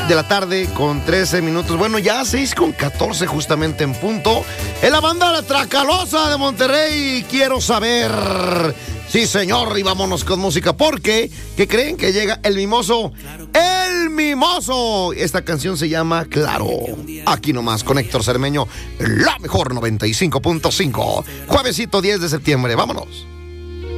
de la tarde con 13 minutos. Bueno, ya 6:14 justamente en punto. En la banda La Tracalosa de Monterrey, quiero saber. Sí, señor, y vámonos con música porque, ¿qué creen? Que llega el mimoso. ¡El mimoso! Esta canción se llama Claro. Aquí nomás con Héctor Cermeño, la mejor 95.5. Juevesito 10 de septiembre, vámonos.